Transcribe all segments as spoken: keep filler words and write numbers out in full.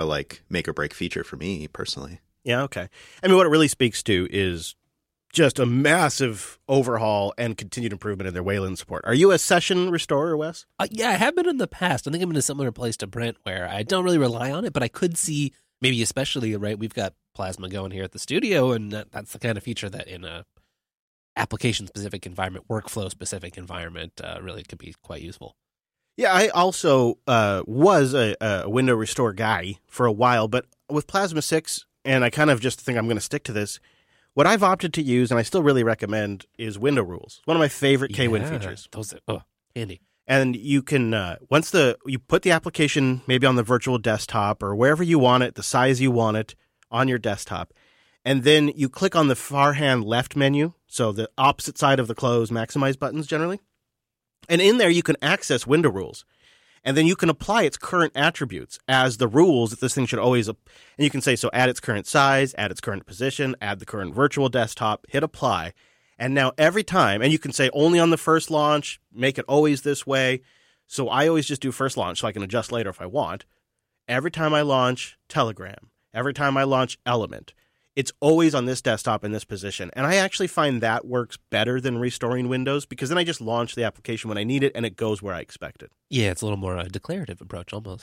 like make or break feature for me personally. Yeah, okay. I mean, what it really speaks to is just a massive overhaul and continued improvement in their Wayland support. Are you a session restorer, Wes? Uh, yeah, I have been in the past. I think I'm in a similar place to Brent where I don't really rely on it, but I could see maybe especially, right, we've got Plasma going here at the studio, and that, that's the kind of feature that in a application-specific environment, workflow-specific environment uh, really could be quite useful. Yeah, I also uh, was a, a window restore guy for a while, but with Plasma six, and I kind of just think I'm going to stick to this, what I've opted to use, and I still really recommend, is window rules. One of my favorite Kwin yeah, features. Those are, oh, handy. And you can, uh, once the you put the application maybe on the virtual desktop or wherever you want it, the size you want it on your desktop, and then you click on the far hand left menu, so the opposite side of the close maximize buttons generally. And in there you can access window rules. And then you can apply its current attributes as the rules that this thing should always, and you can say, so add its current size, add its current position, add the current virtual desktop, hit apply. And now every time, and you can say only on the first launch, make it always this way. So I always just do first launch so I can adjust later if I want. Every time I launch Telegram, every time I launch Element, it's always on this desktop in this position. And I actually find that works better than restoring Windows because then I just launch the application when I need it and it goes where I expect it. Yeah, it's a little more a declarative approach almost.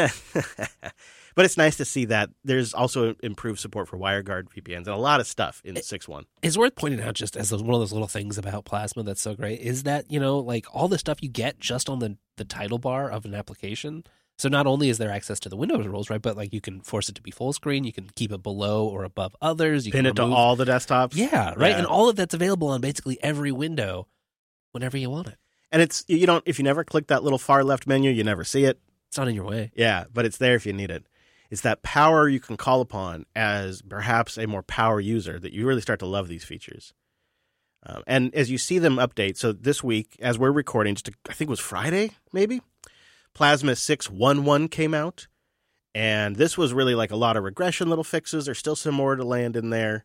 But it's nice to see that there's also improved support for WireGuard V P Ns and a lot of stuff in six point one. It's worth pointing out just as one of those little things about Plasma that's so great is that, you know, like all the stuff you get just on the, the title bar of an application. So not only is there access to the Windows rules, right, but like you can force it to be full screen, you can keep it below or above others. You Pin can it remove... to all the desktops. Yeah, right, Yeah. and all of that's available on basically every window whenever you want it. And it's, you don't, if you never click that little far left menu, you never see it. It's not in your way. Yeah, but it's there if you need it. It's that power you can call upon as perhaps a more power user that you really start to love these features. Um, and as you see them update, so this week, as we're recording, just a, I think it was Friday, maybe, Plasma six point eleven came out. And this was really like a lot of regression little fixes. There's still some more to land in there.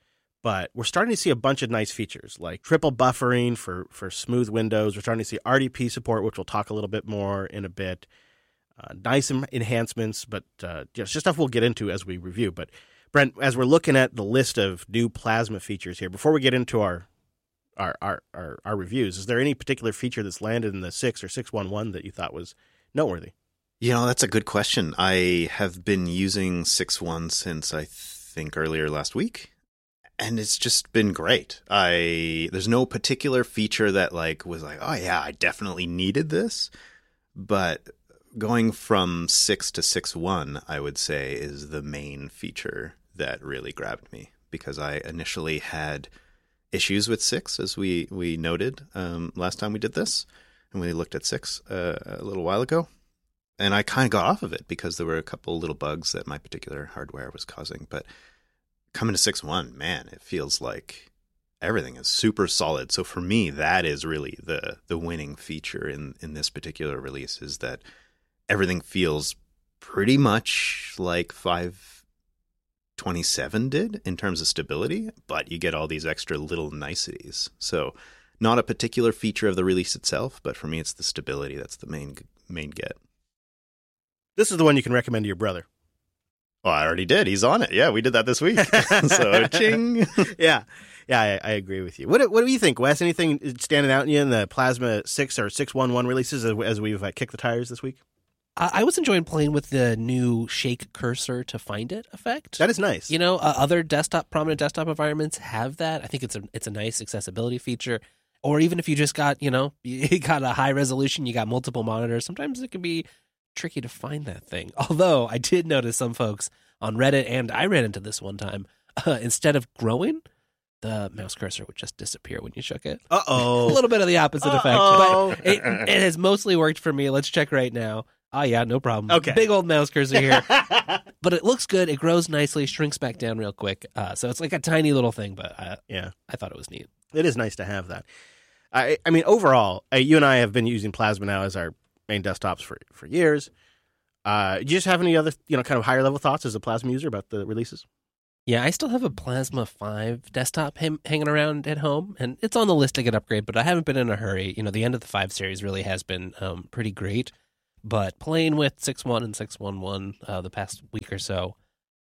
But we're starting to see a bunch of nice features, like triple buffering for, for smooth windows. We're starting to see R D P support, which we'll talk a little bit more in a bit. Uh, nice enhancements, but uh, just stuff we'll get into as we review. But Brent, as we're looking at the list of new Plasma features here, before we get into our our our, our, our reviews, is there any particular feature that's landed in the six or six point eleven that you thought was noteworthy? You know, that's a good question. I have been using six point one since I think earlier last week, and it's just been great. I there's no particular feature that like was like, oh yeah, I definitely needed this, but going from six to six point one, I would say, is the main feature that really grabbed me because I initially had issues with six, as we, we noted um, last time we did this, and we looked at six uh, a little while ago. And I kind of got off of it because there were a couple little bugs that my particular hardware was causing. But coming to six point one, man, it feels like everything is super solid. So for me, that is really the the winning feature in, in this particular release, is that everything feels pretty much like five twenty-seven did in terms of stability, but you get all these extra little niceties. So not a particular feature of the release itself, but for me, it's the stability that's the main main get. This is the one you can recommend to your brother. Well, I already did. He's on it. Yeah, we did that this week. So, ching. yeah, yeah, I, I agree with you. What What do you think, Wes? Anything standing out in you in the Plasma six or six point eleven releases as, as we've uh, kicked the tires this week? I was enjoying playing with the new shake cursor to find it effect. That is nice. You know, uh, other desktop, prominent desktop environments have that. I think it's a it's a nice accessibility feature. Or even if you just got, you know, you got a high resolution, you got multiple monitors, sometimes it can be tricky to find that thing. Although I did notice some folks on Reddit, and I ran into this one time, uh, instead of growing, the mouse cursor would just disappear when you shook it. Uh-oh. A little bit of the opposite Uh-oh. effect. But it, it has mostly worked for me. Let's check right now. Oh, yeah, no problem. Okay. Big old mouse cursor here. But it looks good. It grows nicely, shrinks back down real quick. Uh, so it's like a tiny little thing, but I, yeah, I thought it was neat. It is nice to have that. I, I mean, overall, uh, you and I have been using Plasma now as our main desktops for, for years. Uh, do you just have any other, you know, kind of higher level thoughts as a Plasma user about the releases? Yeah, I still have a Plasma five desktop him, hanging around at home, and it's on the list to get upgrade, but I haven't been in a hurry. You know, the end of the five series really has been um, pretty great. But playing with six point one and six point eleven uh, the past week or so,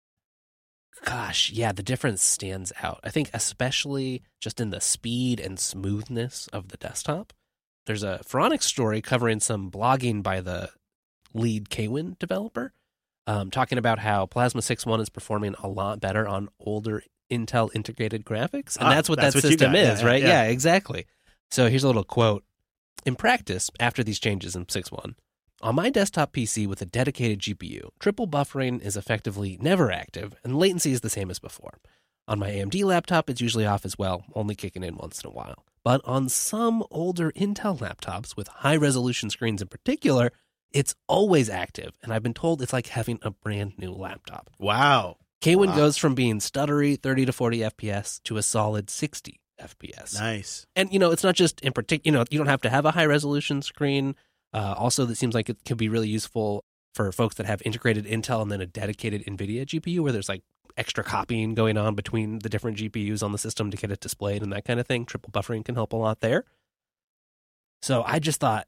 gosh, yeah, the difference stands out. I think especially just in the speed and smoothness of the desktop. There's a Phoronix story covering some blogging by the lead Kwin developer, um, talking about how Plasma six point one is performing a lot better on older Intel integrated graphics. And Ah, that's what that's that what you system got. is, Yeah, right? yeah. Yeah, exactly. So here's a little quote. In practice, after these changes in six point one, on my desktop P C with a dedicated G P U, triple buffering is effectively never active, and latency is the same as before. On my A M D laptop, it's usually off as well, only kicking in once in a while. But on some older Intel laptops with high-resolution screens in particular, it's always active, and I've been told it's like having a brand new laptop. Wow. Kwin Wow. goes from being stuttery thirty to forty F P S to a solid sixty F P S. Nice. And, you know, it's not just in particular, you know, you don't have to have a high-resolution screen. Uh, also, that seems like it could be really useful for folks that have integrated Intel and then a dedicated NVIDIA G P U where there's like extra copying going on between the different G P Us on the system to get it displayed and that kind of thing. Triple buffering can help a lot there. So I just thought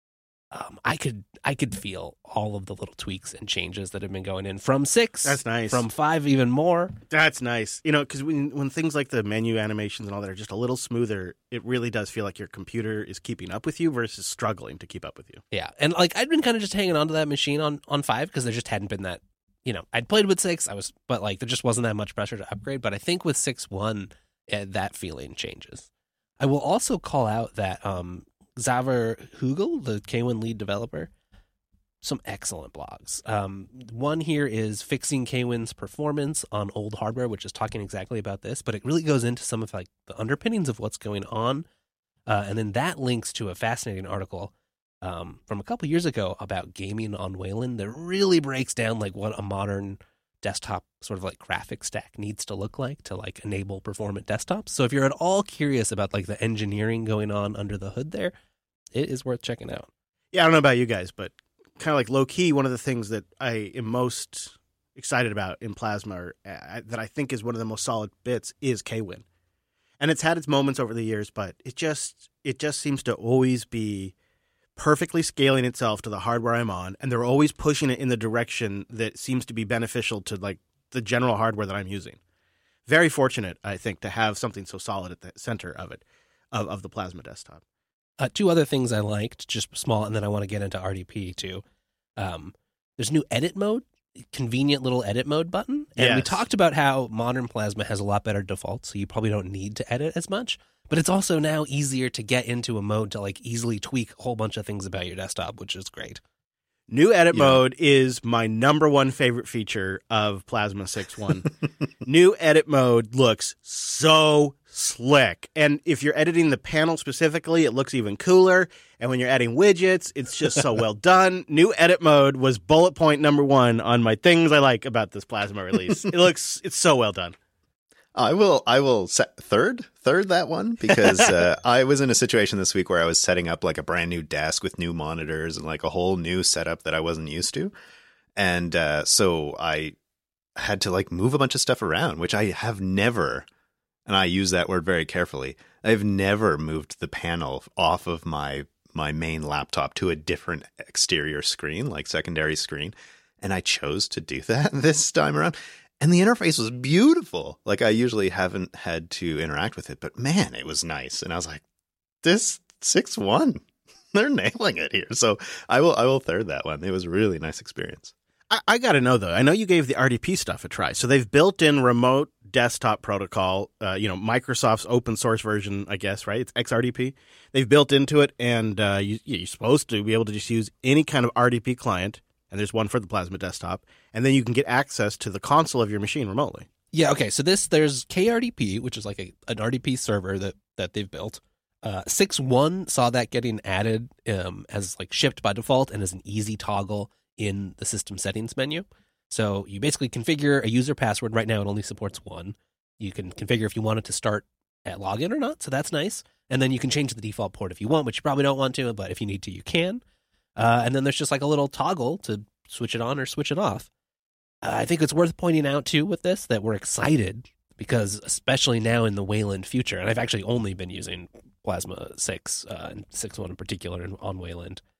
um, I could I could feel all of the little tweaks and changes that have been going in from six. That's nice. From five, even more. That's nice. You know, because when when things like the menu animations and all that are just a little smoother, it really does feel like your computer is keeping up with you versus struggling to keep up with you. Yeah, and like I'd been kind of just hanging on to that machine on on five because there just hadn't been that. You know, I'd played with six, I was, but like there just wasn't that much pressure to upgrade. But I think with six point one, uh, that feeling changes. I will also call out that um, Xaver Hugel, the Kwin lead developer, some excellent blogs. Um, one here is fixing Kwin's performance on old hardware, which is talking exactly about this, but it really goes into some of like the underpinnings of what's going on, uh, and then that links to a fascinating article um, from a couple years ago about gaming on Wayland that really breaks down like what a modern desktop sort of like graphic stack needs to look like to like enable performant desktops. So if you're at all curious about like the engineering going on under the hood there, it is worth checking out. Yeah, I don't know about you guys, but kind of like low key, one of the things that I am most excited about in Plasma, or uh, that I think is one of the most solid bits, is Kwin. And it's had its moments over the years, but it just it just seems to always be perfectly scaling itself to the hardware I'm on, and they're always pushing it in the direction that seems to be beneficial to like the general hardware that I'm using. Very fortunate, I think, to have something so solid at the center of it, of, of the Plasma desktop. Uh, two other things I liked, just small, and then I want to get into R D P too. Um, there's a new edit mode, convenient little edit mode button. And we Yes. talked about how modern Plasma has a lot better defaults, so you probably don't need to edit as much. But it's also now easier to get into a mode to like easily tweak a whole bunch of things about your desktop, which is great. New edit Yeah. mode is my number one favorite feature of Plasma six point one. New edit mode looks so slick. And if you're editing the panel specifically, it looks even cooler. And when you're adding widgets, it's just so well done. New edit mode was bullet point number one on my things I like about this Plasma release. It looks, it's so well done. I will I will set third third that one because uh, I was in a situation this week where I was setting up like a brand new desk with new monitors and like a whole new setup that I wasn't used to. And uh, so I had to like move a bunch of stuff around, which I have never, and I use that word very carefully, I've never moved the panel off of my my main laptop to a different exterior screen, like secondary screen. And I chose to do that this time around. And the interface was beautiful. Like I usually haven't had to interact with it, but man, it was nice. And I was like, this six point one, they're nailing it here. So I will I will third that one. It was a really nice experience. I, I got to know, though. I know you gave the R D P stuff a try. So they've built in remote desktop protocol, uh, you know, Microsoft's open source version, I guess, right? It's X R D P. They've built into it, and uh, you, you're supposed to be able to just use any kind of R D P client, and there's one for the Plasma desktop, and then you can get access to the console of your machine remotely. Yeah, okay. So this there's K R D P, which is like a, an R D P server that, that they've built. Uh, six point one saw that getting added um, as like shipped by default and as an easy toggle in the system settings menu. So you basically configure a user password. Right now it only supports one. You can configure if you want it to start at login or not, so that's nice. And then you can change the default port if you want, which you probably don't want to, but if you need to, you can. Uh, and then there's just like a little toggle to switch it on or switch it off. Uh, I think it's worth pointing out, too, with this, that we're excited because especially now in the Wayland future, and I've actually only been using Plasma six, uh, and six point one in particular in, on Wayland,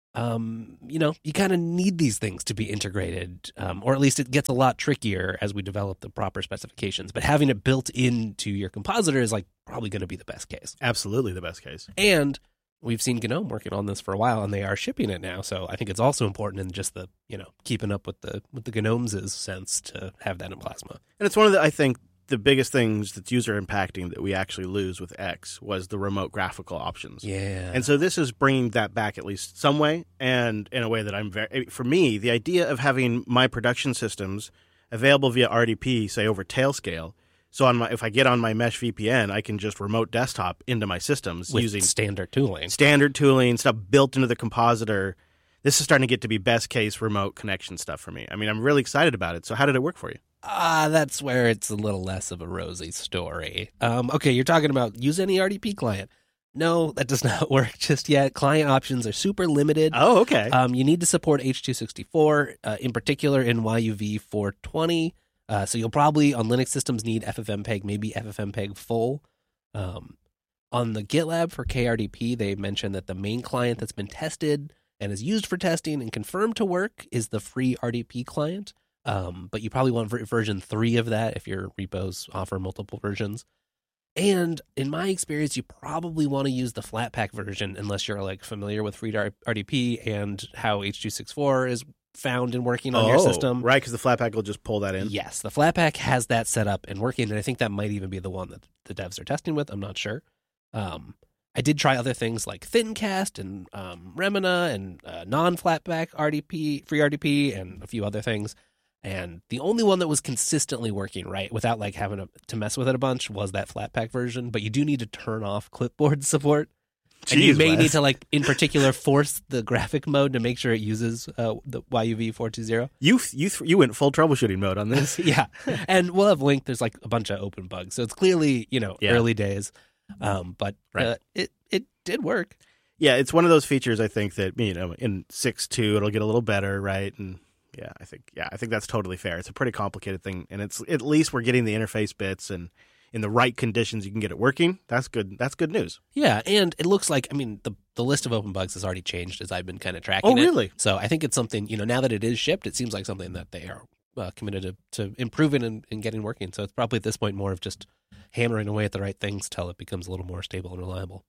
um, you know, you kind of need these things to be integrated, um, or at least it gets a lot trickier as we develop the proper specifications. But having it built into your compositor is like probably going to be the best case. Absolutely the best case. And we've seen GNOME working on this for a while, and they are shipping it now. So I think it's also important in just the, you know, keeping up with the with the GNOME's sense to have that in Plasma. And it's one of the, I think, the biggest things that's user impacting that we actually lose with X was the remote graphical options. Yeah. And so this is bringing that back at least some way, and in a way that I'm very, for me, the idea of having my production systems available via R D P, say over Tailscale, so on my, if I get on my Mesh V P N, I can just remote desktop into my systems with using standard tooling. Standard tooling, stuff built into the compositor. This is starting to get to be best case remote connection stuff for me. I mean, I'm really excited about it. So how did it work for you? Ah, uh, that's where it's a little less of a rosy story. Um, okay, you're talking about use any R D P client. No, that does not work just yet. Client options are super limited. Oh, okay. Um, you need to support H two sixty-four, uh, in particular in Y U V four twenty. Uh, so you'll probably, on Linux systems, need F F mpeg, maybe F F mpeg full. Um, on the GitLab for K R D P, they mentioned that the main client that's been tested and is used for testing and confirmed to work is the free R D P client. Um, but you probably want ver- version three of that if your repos offer multiple versions. And in my experience, you probably want to use the Flatpak version unless you're like familiar with free R D P and how H two sixty-four is found and working on oh, your system. Right, because the Flatpak will just pull that in. Yes, the Flatpak has that set up and working, and I think that might even be the one that the devs are testing with. I'm not sure. Um, I did try other things like ThinCast and um, Remina and uh, non-Flatpak R D P, free R D P, and a few other things. And the only one that was consistently working right without like having to, to mess with it a bunch was that Flatpak version. But you do need to turn off clipboard support. Jeez, and you may Wes. need to like in particular force the graphic mode to make sure it uses uh, the Y U V four twenty. You you th- you went full troubleshooting mode on this. Yeah. And we'll have linked. There's like a bunch of open bugs. So it's clearly, you know, Yeah. early days. Um, but Right. uh, it, it did work. Yeah, it's one of those features I think that, you know, in six point two it'll get a little better, right? And yeah, I think yeah, I think that's totally fair. It's a pretty complicated thing, and it's at least we're getting the interface bits and in the right conditions you can get it working. That's good. That's good news. Yeah, and it looks like, I mean, the the list of open bugs has already changed as I've been kind of tracking Oh, it. really? So I think it's something, you know, now that it is shipped, it seems like something that they are uh, committed to, to improving and, and getting working. So it's probably at this point more of just hammering away at the right things till it becomes a little more stable and reliable.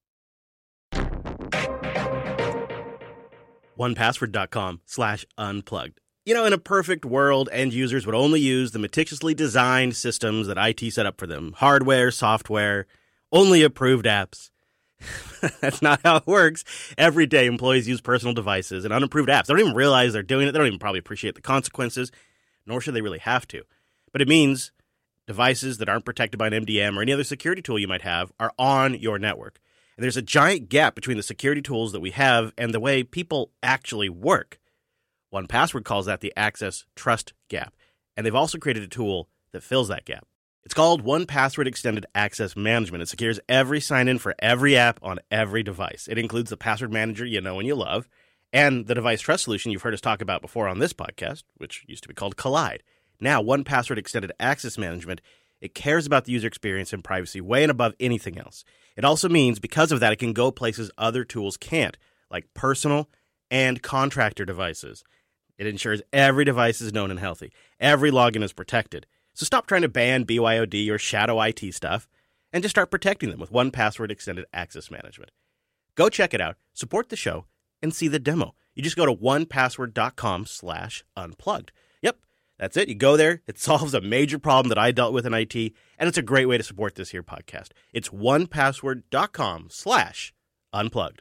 one password dot com slash unplugged. You know, in a perfect world, end users would only use the meticulously designed systems that I T set up for them. Hardware, software, only approved apps. That's not how it works. Every day, employees use personal devices and unapproved apps. They don't even realize they're doing it. They don't even probably appreciate the consequences, nor should they really have to. But it means devices that aren't protected by an M D M or any other security tool you might have are on your network. And there's a giant gap between the security tools that we have and the way people actually work. one Password calls that the access trust gap, and they've also created a tool that fills that gap. It's called one Password Extended Access Management. It secures every sign-in for every app on every device. It includes the password manager you know and you love, and the device trust solution you've heard us talk about before on this podcast, which used to be called Collide. Now, one Password Extended Access Management, it cares about the user experience and privacy way and above anything else. It also means, because of that, it can go places other tools can't, like personal and contractor devices. It ensures every device is known and healthy. Every login is protected. So stop trying to ban B Y O D or shadow I T stuff and just start protecting them with one Password Extended Access Management. Go check it out, support the show, and see the demo. You just go to one password dot com slash unplugged. Yep, that's it. You go there. It solves a major problem that I dealt with in I T, and it's a great way to support this here podcast. It's one password dot com slash unplugged.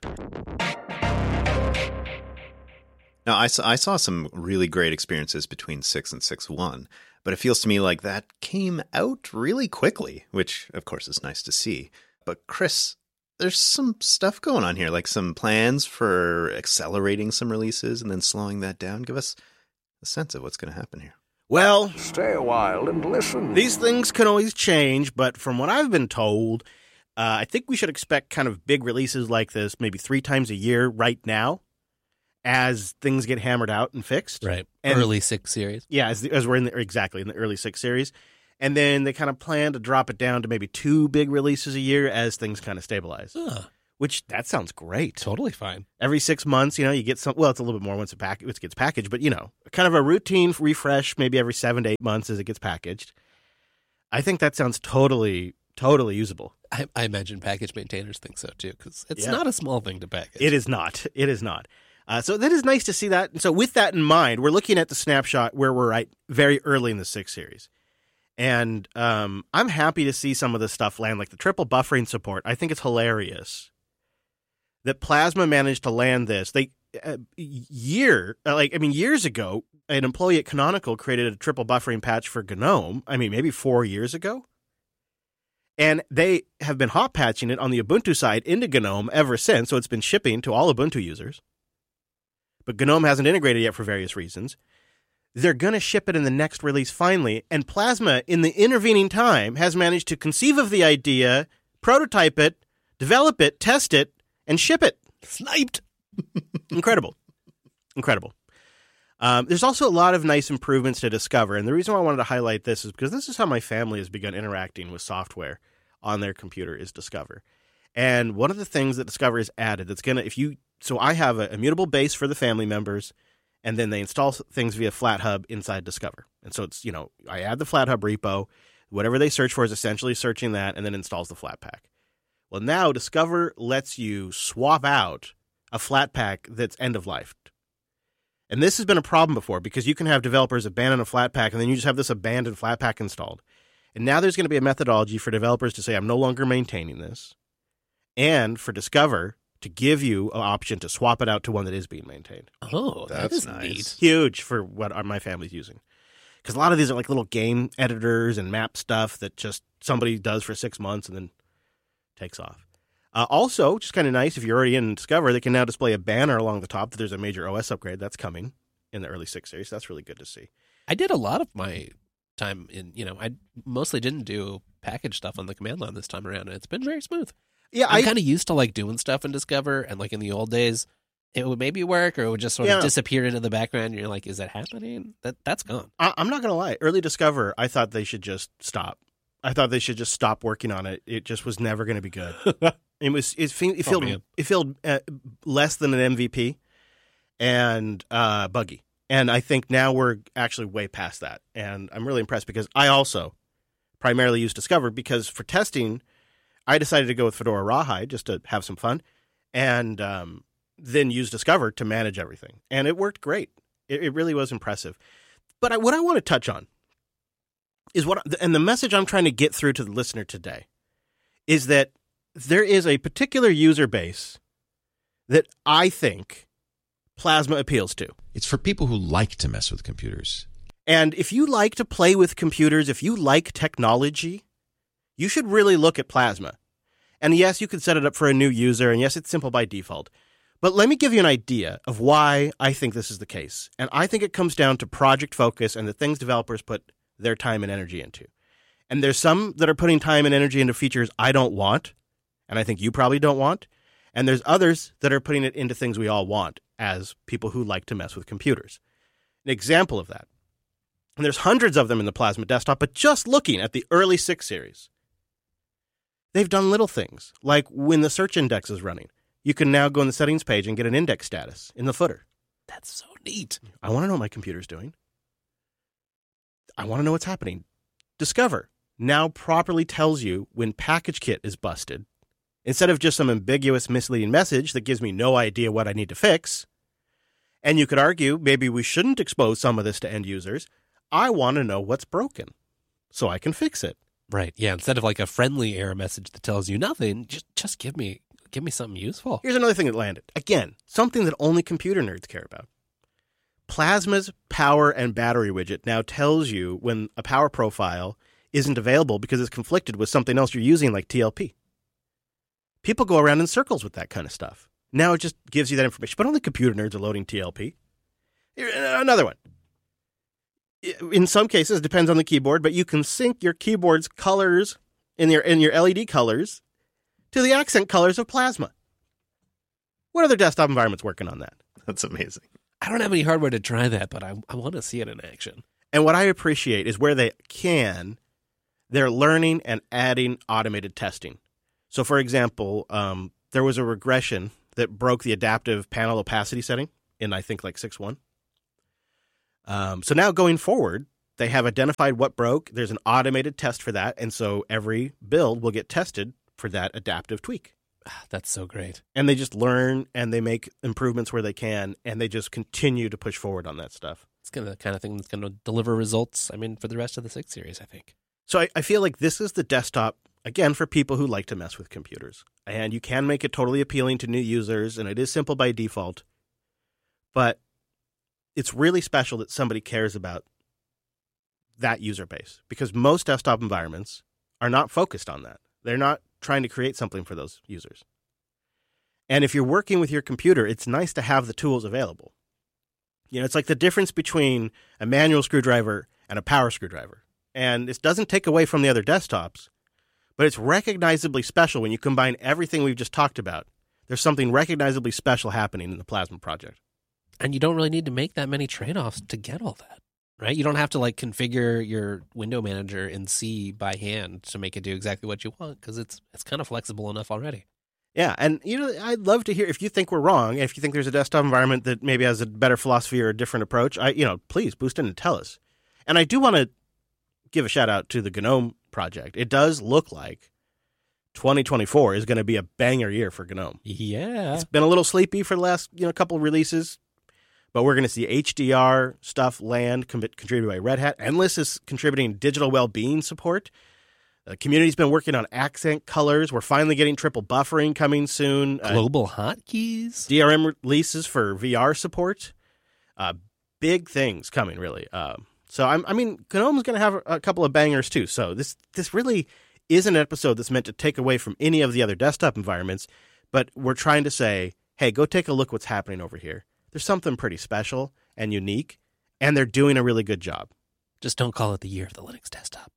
Now, I saw, I saw some really great experiences between six and six point one, but it feels to me like that came out really quickly, which, of course, is nice to see. But, Chris, there's some stuff going on here, like some plans for accelerating some releases and then slowing that down. Give us a sense of what's going to happen here. Well, stay a while and listen. These things can always change, but from what I've been told, uh, I think we should expect kind of big releases like this maybe three times a year right now, as things get hammered out and fixed. Right. And, early six series. Yeah, as, the, as we're in the, exactly in the early six series. And then they kind of plan to drop it down to maybe two big releases a year as things kind of stabilize. Huh. which that sounds great. Totally fine. Every six months, you know, you get some, well, it's a little bit more once it, pack, it gets packaged, but, you know, kind of a routine refresh maybe every seven to eight months as it gets packaged. I think that sounds totally, totally usable. I, I imagine package maintainers think so, too, because it's Yeah. not a small thing to package. It is not. It is not. Uh, so that is nice to see that. And so with that in mind, we're looking at the snapshot where we're at very early in the six series. And um, I'm happy to see some of this stuff land, like the triple buffering support. I think it's hilarious that Plasma managed to land this. They uh, year, uh, like I mean, years ago, an employee at Canonical created a triple buffering patch for GNOME. I mean, maybe four years ago. And they have been hot patching it on the Ubuntu side into GNOME ever since. So it's been shipping to all Ubuntu users. But GNOME hasn't integrated yet for various reasons. They're going to ship it in the next release finally. And Plasma, in the intervening time, has managed to conceive of the idea, prototype it, develop it, test it, and ship it. Sniped. Incredible. Incredible. Um, there's also a lot of nice improvements to Discover. And the reason why I wanted to highlight this is because this is how my family has begun interacting with software on their computer is Discover. And one of the things that Discover has added that's going to, if you, so I have a immutable base for the family members, and then they install things via FlatHub inside Discover. And so it's, you know, I add the FlatHub repo, whatever they search for is essentially searching that, and then installs the Flatpak. Well, now Discover lets you swap out a Flatpak that's end-of-life. And this has been a problem before because you can have developers abandon a Flatpak, and then you just have this abandoned Flatpak installed. And now there's going to be a methodology for developers to say, I'm no longer maintaining this, and for Discover to give you an option to swap it out to one that is being maintained. Oh, that That's is nice. neat. Huge for what our, my family's using. Because a lot of these are like little game editors and map stuff that just somebody does for six months and then takes off. Uh, also, just kind of nice, if you're already in Discover, they can now display a banner along the top that there's a major O S upgrade that's coming in the early six series. That's really good to see. I did a lot of my time in, you know, I mostly didn't do package stuff on the command line this time around, and it's been very smooth. Yeah, I'm I kind of used to like doing stuff in Discover, and like in the old days, it would maybe work or it would just sort Yeah. of disappear into the background. And you're like, is that happening? That that's gone. I, I'm not going to lie. Early Discover, I thought they should just stop. I thought they should just stop working on it. It just was never going to be good. It was. It, fe- it Oh, felt. man. it felt uh, less than an M V P, and uh, buggy. And I think now we're actually way past that. And I'm really impressed because I also primarily use Discover because for testing, I decided to go with Fedora Rawhide just to have some fun, and um, then use Discover to manage everything. And it worked great. It, it really was impressive. But I, what I want to touch on is what, and the message I'm trying to get through to the listener today is that there is a particular user base that I think Plasma appeals to. It's for people who like to mess with computers. And if you like to play with computers, if you like technology, you should really look at Plasma. And yes, you could set it up for a new user, and yes, it's simple by default. But let me give you an idea of why I think this is the case. And I think it comes down to project focus and the things developers put their time and energy into. And there's some that are putting time and energy into features I don't want, and I think you probably don't want. And there's others that are putting it into things we all want as people who like to mess with computers. An example of that, and there's hundreds of them in the Plasma desktop, but just looking at the early six series, they've done little things, like when the search index is running, you can now go in the settings page and get an index status in the footer. That's so neat. I want to know what my computer's doing. I want to know what's happening. Discover now properly tells you when PackageKit is busted. Instead of just some ambiguous, misleading message that gives me no idea what I need to fix. And you could argue maybe we shouldn't expose some of this to end users. I want to know what's broken so I can fix it. Right. Yeah. Instead of like a friendly error message that tells you nothing, just just give me give me something useful. Here's another thing that landed. Again, something that only computer nerds care about. Plasma's power and battery widget now tells you when a power profile isn't available because it's conflicted with something else you're using like T L P. People go around in circles with that kind of stuff. Now it just gives you that information, but only computer nerds are loading T L P. Here, another one. In some cases, it depends on the keyboard, but you can sync your keyboard's colors in your in your L E D colors to the accent colors of Plasma. What other desktop environment's working on that? That's amazing. I don't have any hardware to try that, but I I want to see it in action. And what I appreciate is where they can, they're learning and adding automated testing. So, for example, um, there was a regression that broke the adaptive panel opacity setting in, I think, like six point one. Um, so now going forward, they have identified what broke. There's an automated test for that. And so every build will get tested for that adaptive tweak. That's so great. And they just learn and they make improvements where they can. And they just continue to push forward on that stuff. It's gonna the kind of thing that's going to deliver results, I mean, for the rest of the six series, I think. So I, I feel like this is the desktop, again, for people who like to mess with computers. And you can make it totally appealing to new users. And it is simple by default. But it's really special that somebody cares about that user base, because most desktop environments are not focused on that. They're not trying to create something for those users. And if you're working with your computer, it's nice to have the tools available. You know, it's like the difference between a manual screwdriver and a power screwdriver. And it doesn't take away from the other desktops, but it's recognizably special when you combine everything we've just talked about. There's something recognizably special happening in the Plasma project. And you don't really need to make that many trade-offs to get all that, right? You don't have to like configure your window manager in C by hand to make it do exactly what you want, because it's it's kind of flexible enough already. Yeah, and you know, I'd love to hear if you think we're wrong, if you think there's a desktop environment that maybe has a better philosophy or a different approach. I, you know, please boost in and tell us. And I do want to give a shout out to the GNOME project. It does look like twenty twenty-four is going to be a banger year for GNOME. Yeah, it's been a little sleepy for the last you know couple of releases. But we're going to see H D R stuff land, contributed by Red Hat. Endless is contributing digital well-being support. The community's been working on accent colors. We're finally getting triple buffering coming soon. Global uh, hotkeys. D R M releases for V R support. Uh, big things coming, really. Uh, so, I'm, I mean, GNOME's going to have a couple of bangers, too. So this this really isn't an episode that's meant to take away from any of the other desktop environments. But we're trying to say, hey, go take a look what's happening over here. There's something pretty special and unique, and they're doing a really good job. Just don't call it the year of the Linux desktop.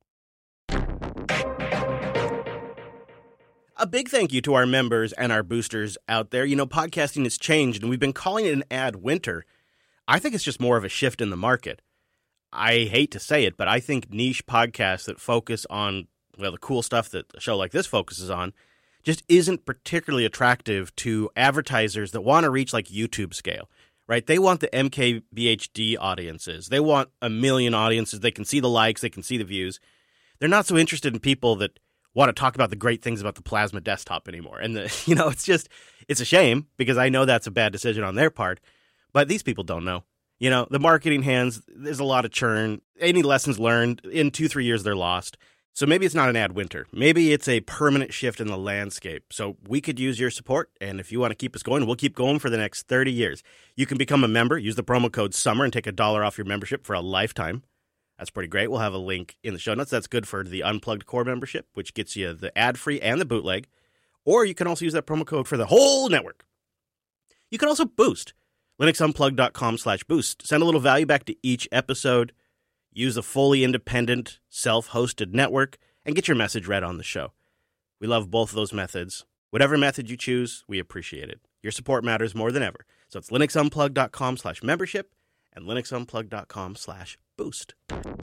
A big thank you to our members and our boosters out there. You know, podcasting has changed, and we've been calling it an ad winter. I think it's just more of a shift in the market. I hate to say it, but I think niche podcasts that focus on, well, the cool stuff that a show like this focuses on just isn't particularly attractive to advertisers that want to reach like YouTube scale, right? They want the M K B H D audiences. They want a million audiences. They can see the likes. They can see the views. They're not so interested in people that want to talk about the great things about the Plasma desktop anymore. And, the, you know, it's just, it's a shame because I know that's a bad decision on their part, but these people don't know. You know, the marketing hands, there's a lot of churn. Any lessons learned, in two, three years, they're lost. So maybe it's not an ad winter. Maybe it's a permanent shift in the landscape. So we could use your support, and if you want to keep us going, we'll keep going for the next thirty years. You can become a member, use the promo code SUMMER, and take a dollar off your membership for a lifetime. That's pretty great. We'll have a link in the show notes. That's good for the Unplugged Core membership, which gets you the ad-free and the bootleg. Or you can also use that promo code for the whole network. You can also boost. linuxunplugged.com slash boost. Send a little value back to each episode. Use a fully independent, self-hosted network, and get your message read on the show. We love both of those methods. Whatever method you choose, we appreciate it. Your support matters more than ever. So it's linuxunplugged.com slash membership and linuxunplugged.com slash boost.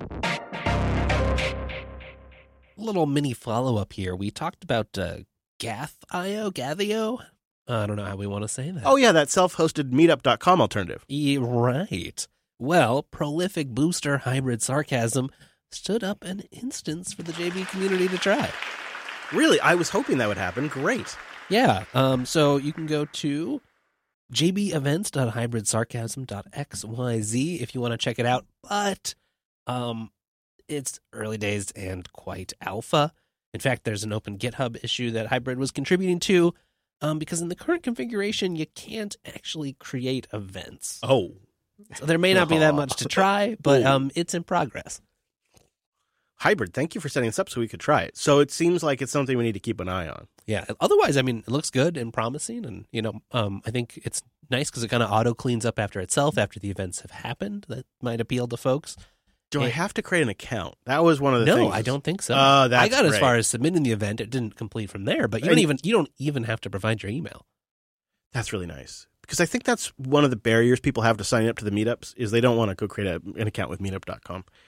Little mini follow-up here. We talked about uh, Gath dot I O, Gathio? Uh, I don't know how we want to say that. Oh, yeah, that self-hosted meetup dot com alternative. Yeah, right. Well, prolific booster Hybrid Sarcasm stood up an instance for the J B community to try. Really? I was hoping that would happen. Great. Yeah. Um. So you can go to j b events dot hybrid sarcasm dot x y z if you want to check it out. But um, it's early days and quite alpha. In fact, there's an open GitHub issue that Hybrid was contributing to um, because in the current configuration, you can't actually create events. Oh. So there may not be that much to try, but um, it's in progress. Hybrid, thank you for setting this up so we could try it. So it seems like it's something we need to keep an eye on. Yeah. Otherwise, I mean, it looks good and promising. And, you know, um, I think it's nice because it kind of auto cleans up after itself after the events have happened. That might appeal to folks. Do it, I have to create an account? That was one of the no, things. No, I don't think so. Oh, that's I got great. as far as submitting the event. It didn't complete from there, but you and, don't even you don't even have to provide your email. That's really nice. Because I think that's one of the barriers people have to signing up to the meetups is they don't want to go create a, an account with meetup dot com.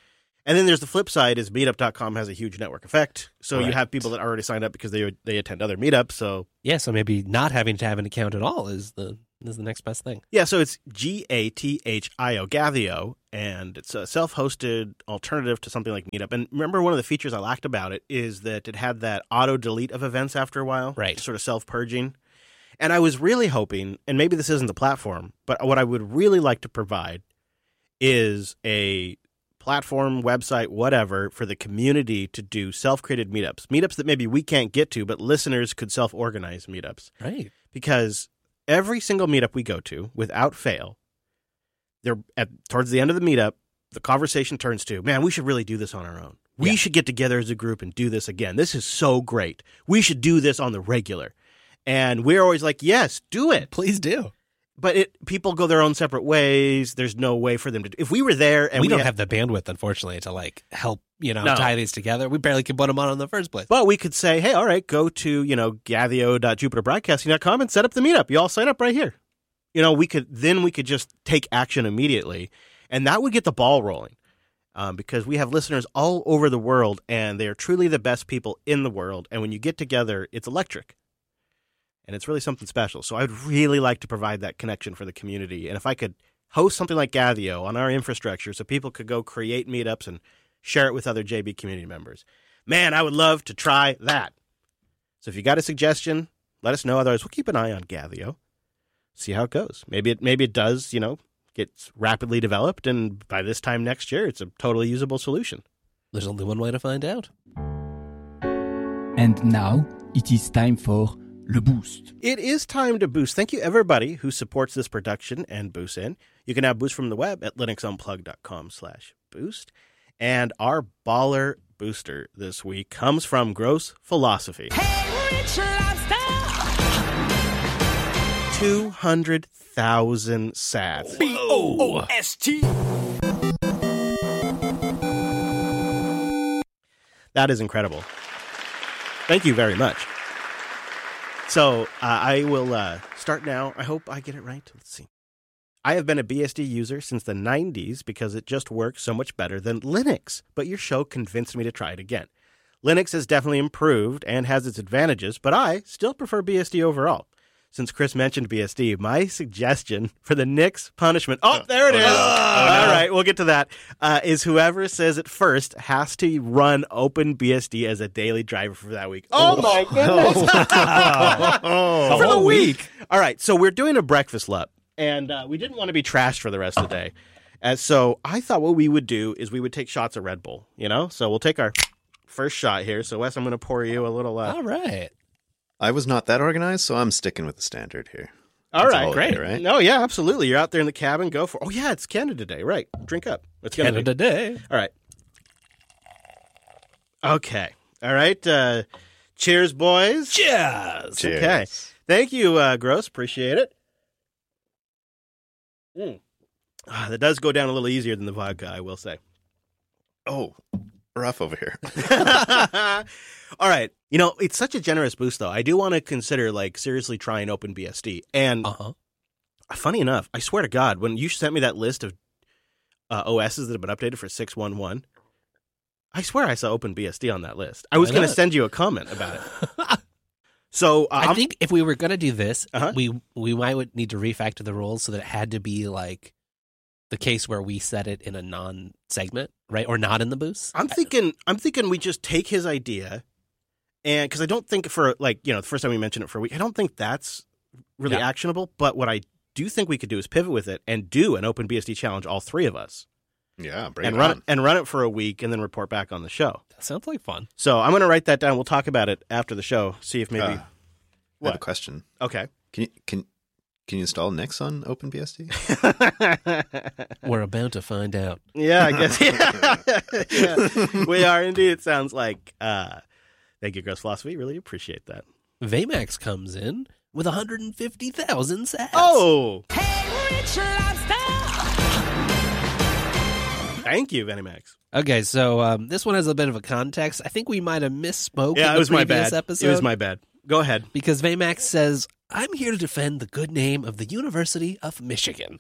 And then there's the flip side is meetup dot com has a huge network effect. So you Right. have people that already signed up because they they attend other meetups. So Yeah, so maybe not having to have an account at all is the is the next best thing. yeah, so it's G A T H I O, Gathio, and it's a self-hosted alternative to something like Meetup. And remember, one of the features I liked about it is that it had that auto-delete of events after a while, Right. sort of self-purging. And I was really hoping, and maybe this isn't the platform, but what I would really like to provide is a platform, website, whatever, for the community to do self-created meetups. Meetups that maybe we can't get to, but listeners could self-organize meetups. Right. Because every single meetup we go to, without fail, they're at towards the end of the meetup, the conversation turns to, man, we should really do this on our own. We Yeah. should get together as a group and do this again. This is so great. We should do this on the regular. And we're always like, yes, do it. Please do. But it people go their own separate ways. There's no way for them to do. If we were there and we we, don't had- have the bandwidth, unfortunately, to like help, you know, No. tie these together. We barely can put them on in the first place. But we could say, hey, all right, go to, you know, gathio dot jupiter broadcasting dot com and set up the meetup. You all sign up right here. You know, we could then we could just take action immediately, and that would get the ball rolling um, because we have listeners all over the world, and they are truly the best people in the world. And when you get together, it's electric, and it's really something special. So I'd really like to provide that connection for the community. And if I could host something like Gathio on our infrastructure so people could go create meetups and share it with other J B community members, man, I would love to try that. So if you got a suggestion, let us know. Otherwise, we'll keep an eye on Gathio. See how it goes. Maybe it maybe it does, you know, gets rapidly developed, and by this time next year, it's a totally usable solution. There's only one way to find out. And now it is time for Le Boost. It is time to boost. Thank you, everybody who supports this production and boosts in. You can now boost from the web at linux unplugged dot com slash boost. And our baller booster this week comes from Gross Philosophy. two hundred thousand sats. B O O S T. That is incredible. Thank you very much. So uh, I will uh, start now. I hope I get it right. Let's see. I have been a B S D user since the nineties because it just works so much better than Linux. But your show convinced me to try it again. Linux has definitely improved and has its advantages, but I still prefer B S D overall. Since Chris mentioned B S D, my suggestion for the Nix punishment, oh, there it is. All right, we'll get to that, uh, is whoever says it first has to run OpenBSD as a daily driver for that week. Oh, my goodness. For the week. All right, so we're doing a breakfast lap, and uh, we didn't want to be trashed for the rest of the day. And so I thought what we would do is we would take shots of Red Bull, you know? So we'll take our first shot here. So, Wes, I'm going to pour you a little... Uh, All right. I was not that organized, so I'm sticking with the standard here. All That's right, all great. okay, right? No, yeah, absolutely. You're out there in the cabin. Go for. Oh, yeah, it's Canada Day, right? Drink up. It's gonna Canada be. Day. All right. Okay. All right. Uh, cheers, boys. Cheers. Cheers. Okay. Thank you, uh, Gross. Appreciate it. Mm. Ah, that does go down a little easier than the vodka, I will say. Oh, rough over here. All right. You know, it's such a generous boost, though. I do want to consider, like, seriously trying OpenBSD. And Uh-huh. funny enough, I swear to God, when you sent me that list of uh, O Ss that have been updated for six one one, I swear I saw OpenBSD on that list. I was Why going to not? send you a comment about it. So uh, I I'm- think if we were going to do this, Uh-huh. we we might would need to refactor the rules so that it had to be like the case where we set it in a non-segment, right? Or not in the boost. I'm thinking I'm thinking we just take his idea, and because I don't think for like you know the first time we mentioned it for a week, I don't think that's really Yeah. actionable. But what I do think we could do is pivot with it and do an OpenBSD challenge, all three of us, Yeah, bring and it run on. it and run it for a week, and then report back on the show. That sounds like fun. So I'm going to write that down. We'll talk about it after the show. See if maybe Uh, I have a What? question. okay. Can you can can you install Nix on OpenBSD? We're about to find out. Yeah, I guess. Yeah. Yeah. We are indeed. It sounds like. Uh, thank you, Gross Philosophy. Really appreciate that. Vmax comes in with one hundred fifty thousand sats. Oh! Thank you, Venimax. Okay, so um, this one has a bit of a context. I think we might have misspoke in Yeah, the it was my previous bad. episode. It was my bad. Go ahead. Because Vmax says, I'm here to defend the good name of the University of Michigan. Fair.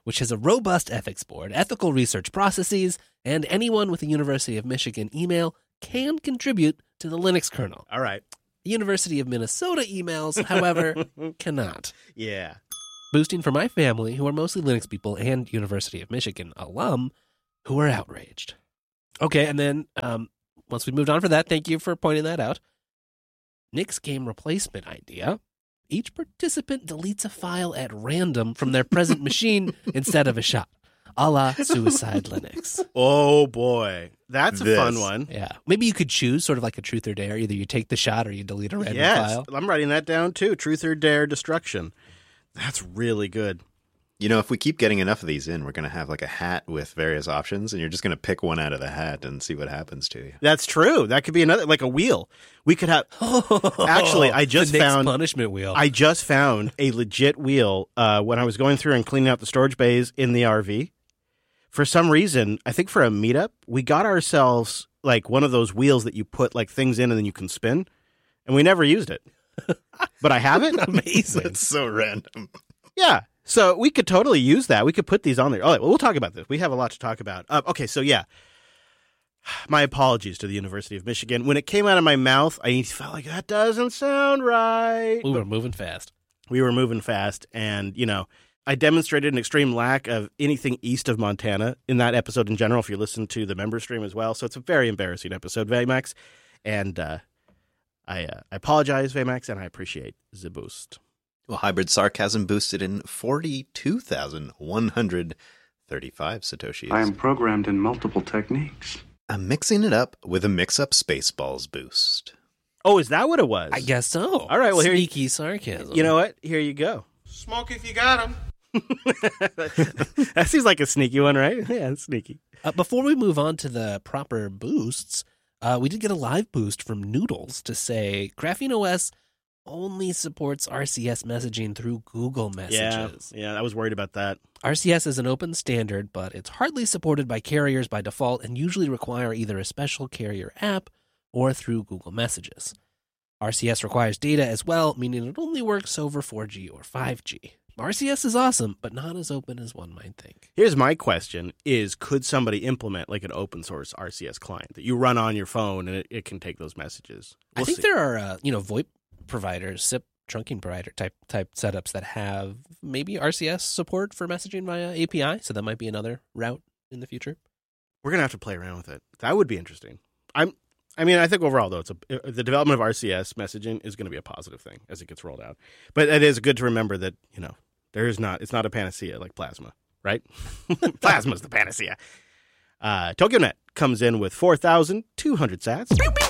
which has a robust ethics board, ethical research processes, and anyone with a University of Michigan email can contribute to the Linux kernel. All right. The University of Minnesota emails, however, cannot. Yeah. Boosting for my family, who are mostly Linux people, and University of Michigan alum, who are outraged. Okay, and then um, once we moved on for that, thank you for pointing that out. Nick's game replacement idea. Each participant deletes a file at random from their present machine instead of a shot, a la Suicide Linux. Oh, boy. That's a This. fun one. Yeah. Maybe you could choose sort of like a truth or dare. Either you take the shot or you delete a random Yes. file. I'm writing that down, too. Truth or dare destruction. That's really good. You know, if we keep getting enough of these in, we're going to have like a hat with various options, and you're just going to pick one out of the hat and see what happens to you. That's true. That could be another, like a wheel. We could have. Actually, I just the Nick's found. punishment wheel. I just found a legit wheel uh, when I was going through and cleaning out the storage bays in the R V. For some reason, I think for a meetup, we got ourselves like one of those wheels that you put like things in and then you can spin, and we never used it. But I have it. Amazing. That's so random. Yeah. So we could totally use that. We could put these on there. All right. Well, we'll talk about this. We have a lot to talk about. Uh, okay. So yeah. My apologies to the University of Michigan. When it came out of my mouth, I felt like that doesn't sound right. We were moving fast. We were moving fast. And, you know, I demonstrated an extreme lack of anything east of Montana in that episode in general, if you listen to the member stream as well. So it's a very embarrassing episode, Vmax. And uh, I, uh, I apologize, Vmax, and I appreciate the boost. Well, hybrid sarcasm boosted in forty-two thousand one hundred thirty-five Satoshis. I am programmed in multiple techniques. I'm mixing it up with a mix-up Spaceballs boost. Oh, is that what it was? I guess so. All right, well, here you- Sneaky sarcasm. You know what? Here you go. Smoke if you got 'em. That seems like a sneaky one, right? Yeah, it's sneaky. Uh, before we move on to the proper boosts, uh, we did get a live boost from Noodles to say Graphene O S only supports R C S messaging through Google Messages. Yeah, yeah, I was worried about that. R C S is an open standard, but it's hardly supported by carriers by default and usually require either a special carrier app or through Google Messages. R C S requires data as well, meaning it only works over four G or five G. R C S is awesome, but not as open as one might think. Here's my question is, could somebody implement like an open source R C S client that you run on your phone and it, it can take those messages? We'll I think see. there are, uh, you know, VoIP providers, S I P trunking provider type type setups that have maybe R C S support for messaging via A P I, so that might be another route in the future. We're going to have to play around with it. That would be interesting. I'm I mean, I think overall, though, it's a, the development of R C S messaging is going to be a positive thing as it gets rolled out. But it is good to remember that, you know, there is not, it's not a panacea like Plasma, right? Plasma's the panacea. Uh, TokyoNet comes in with four thousand two hundred sats.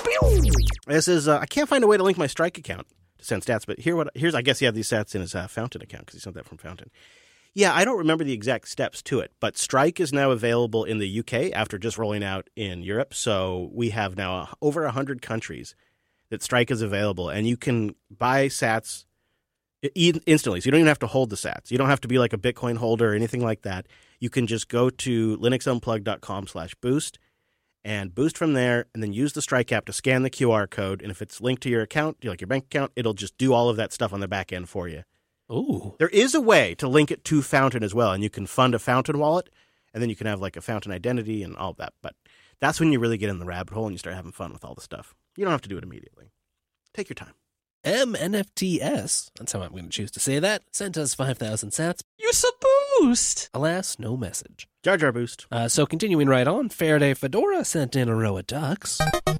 This is, uh, I can't find a way to link my Strike account to send stats, but here what here's, I guess he had these sats in his uh, Fountain account because he sent that from Fountain. Yeah, I don't remember the exact steps to it, but Strike is now available in the U K after just rolling out in Europe. So we have now over one hundred countries that Strike is available, and you can buy sats instantly. So you don't even have to hold the sats. You don't have to be like a Bitcoin holder or anything like that. You can just go to linuxunplug.com slash boost and boost from there, and then use the Strike app to scan the Q R code. And if it's linked to your account, like your bank account, it'll just do all of that stuff on the back end for you. Ooh. There is a way to link it to Fountain as well, and you can fund a Fountain wallet, and then you can have like a Fountain identity and all of that. But that's when you really get in the rabbit hole and you start having fun with all the stuff. You don't have to do it immediately. Take your time. M N F T S, that's how I'm going to choose to say that, sent us five thousand sats. You so boost. Alas, no message. Jar Jar boost. Uh, so continuing right on, Faraday Fedora sent in a row of ducks.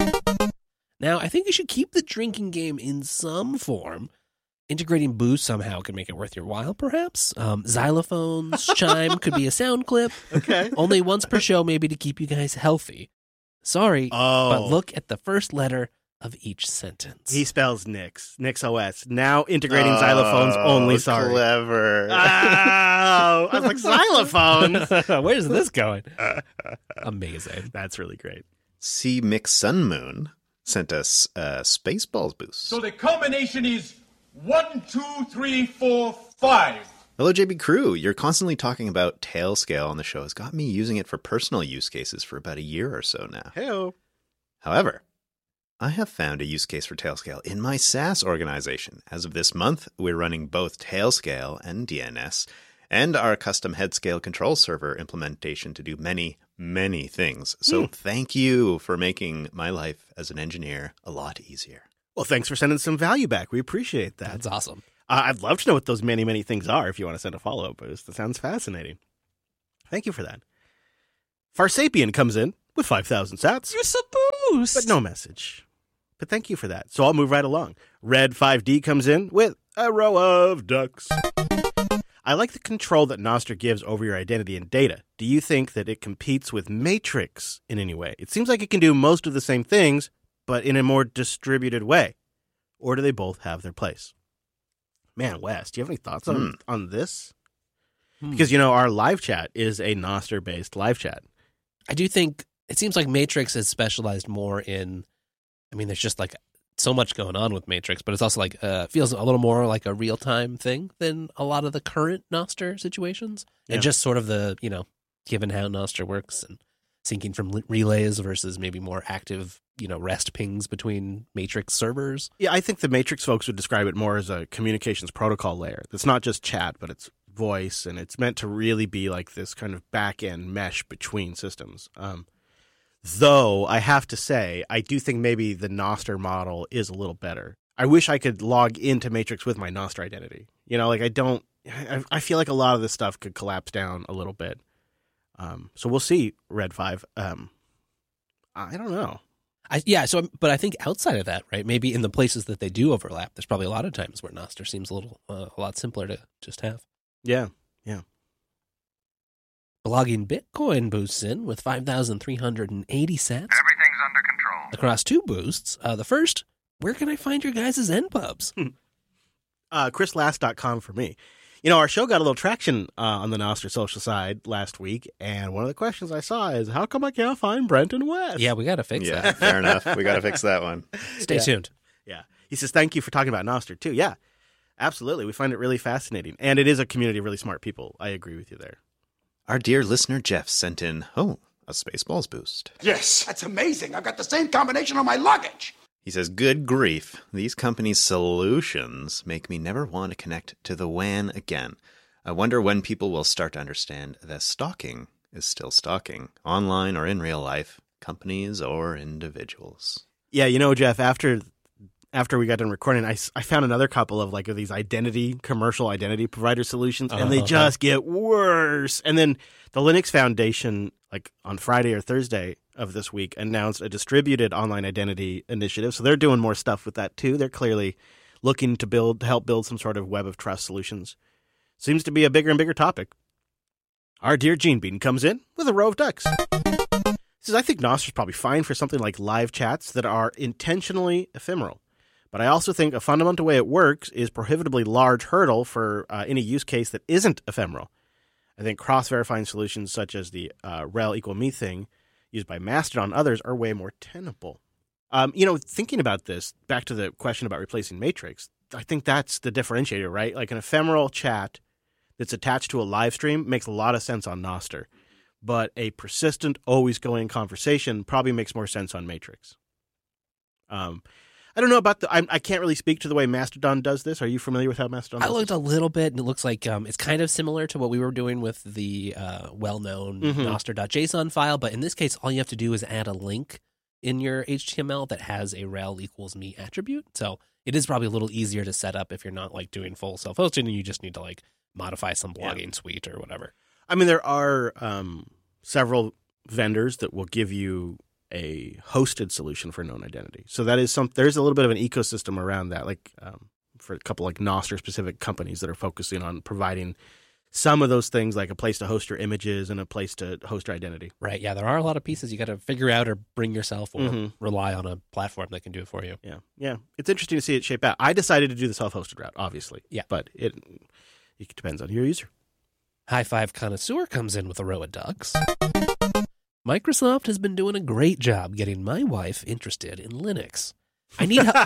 Now, I think you should keep the drinking game in some form. Integrating boost somehow could make it worth your while, perhaps. Um, xylophones, chime could be a sound clip. Okay. Only once per show, maybe to keep you guys healthy. Sorry, Oh. but look at the first letter of each sentence. He spells Nix. Nix O S. Now integrating xylophones only, sorry. Clever. Oh, I was like, xylophones. Where's this going? Amazing. That's really great. C. Mick Sun Moon sent us a Spaceballs boost. So the combination is one, two, three, four, five. Hello, J B Crew. You're constantly talking about Tailscale on the show. It's got me using it for personal use cases for about a year or so now. Heyo. However, I have found a use case for Tailscale in my SaaS organization. As of this month, we're running both Tailscale and D N S, and our custom head scale control server implementation to do many, many things. So Hmm. thank you for making my life as an engineer a lot easier. Well, thanks for sending some value back. We appreciate that. That's awesome. Uh, I'd love to know what those many, many things are if you want to send a follow-up boost. That sounds fascinating. Thank you for that. Farsapien comes in with five thousand sats, You're so boost. but no message. But thank you for that. So I'll move right along. Red five D comes in with a row of ducks. I like the control that Nostr gives over your identity and data. Do you think that it competes with Matrix in any way? It seems like it can do most of the same things, but in a more distributed way. Or do they both have their place? Man, Wes, do you have any thoughts on, Hmm. on this? Hmm. Because, you know, our live chat is a Nostr-based live chat. I do think it seems like Matrix is specialized more in, I mean, there's just like so much going on with Matrix, but it's also like, uh, feels a little more like a real time thing than a lot of the current Nostr situations. Yeah. And just sort of the, you know, given how Nostr works and syncing from li- relays versus maybe more active, you know, REST pings between Matrix servers. Yeah, I think the Matrix folks would describe it more as a communications protocol layer. It's not just chat, but it's voice, and it's meant to really be like this kind of back-end mesh between systems. Um, though, I have to say, I do think maybe the Nostr model is a little better. I wish I could log into Matrix with my Nostr identity. You know, like I don't, I, I feel like a lot of this stuff could collapse down a little bit. Um, so we'll see, Red five. Um, I don't know. I, yeah, so but I think outside of that, right? Maybe in the places that they do overlap, there's probably a lot of times where Nostr seems a little, uh, a lot simpler to just have. Yeah, yeah. Blogging Bitcoin boosts in with five thousand three hundred eighty sats Everything's under control. across two boosts. Uh, the first, where can I find your guys' N pubs? uh, chris last dot com for me. You know, our show got a little traction uh, on the Nostr social side last week, and one of the questions I saw is, how come I can't find Brent and Wes? Yeah, we got to fix Yeah, that. fair enough. We got to fix that one. Stay Yeah. tuned. Yeah. He says, thank you for talking about Nostr, too. Yeah, absolutely. We find it really fascinating, and it is a community of really smart people. I agree with you there. Our dear listener Jeff sent in, oh, a Spaceballs boost. Yes, that's amazing. I've got the same combination on my luggage. He says, good grief, these companies' solutions make me never want to connect to the W A N again. I wonder when people will start to understand that stalking is still stalking, online or in real life, companies or individuals. Yeah, you know, Jeff, after after we got done recording, I, s- I found another couple of like of these identity, commercial identity provider solutions, and they Uh-huh. just get worse. And then the Linux Foundation, like on Friday or Thursday of this week, announced a distributed online identity initiative. So they're doing more stuff with that too. They're clearly looking to build, to help build some sort of web of trust solutions. Seems to be a bigger and bigger topic. Our dear Gene Bean comes in with a row of ducks. He says, I think Nostr is probably fine for something like live chats that are intentionally ephemeral. But I also think a fundamental way it works is prohibitively large hurdle for uh, any use case that isn't ephemeral. I think cross-verifying solutions such as the uh, rel equal me thing used by Mastodon and others are way more tenable. Um, you know, thinking about this, back to the question about replacing Matrix, I think that's the differentiator, right? Like an ephemeral chat that's attached to a live stream makes a lot of sense on Nostr. But a persistent, always going conversation probably makes more sense on Matrix. Um, I don't know about the. I, I can't really speak to the way Mastodon does this. Are you familiar with how Mastodon I does looked this? a little bit, and it looks like um, it's kind of similar to what we were doing with the uh, well-known Mhm. Nostr.json file. But in this case, all you have to do is add a link in your H T M L that has a rel equals me attribute. So it is probably a little easier to set up if you're not like doing full self-hosting and you just need to like modify some Yeah. blogging suite or whatever. I mean, there are um, several vendors that will give you a hosted solution for known identity. So that is some. There's a little bit of an ecosystem around that, like um, for a couple like Nostr specific companies that are focusing on providing some of those things, like a place to host your images and a place to host your identity. Right. Yeah, there are a lot of pieces you got to figure out or bring yourself or Mhm. rely on a platform that can do it for you. Yeah, yeah. It's interesting to see it shape out. I decided to do the self-hosted route, obviously. Yeah. but it it depends on your user. High Five Connoisseur comes in with a row of ducks. Microsoft has been doing a great job getting my wife interested in Linux. I need help.